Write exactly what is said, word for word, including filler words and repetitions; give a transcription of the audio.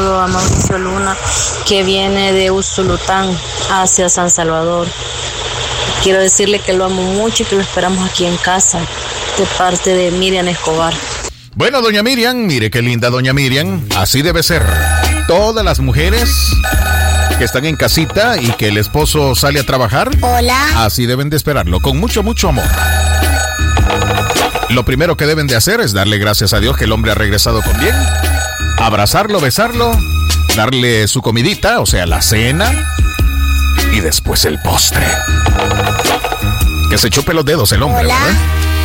saludo a Mauricio Luna, que viene de Usulután hacia San Salvador. Quiero decirle que lo amo mucho y que lo esperamos aquí en casa, de parte de Miriam Escobar. Bueno, doña Miriam, mire qué linda doña Miriam. Así debe ser. Todas las mujeres que están en casita y que el esposo sale a trabajar. Hola. Así deben de esperarlo, con mucho, mucho amor. Lo primero que deben de hacer es darle gracias a Dios que el hombre ha regresado con bien. Abrazarlo, besarlo, darle su comidita, o sea, la cena. Y después el postre. Que se chupe los dedos el hombre, Hola. ¿verdad?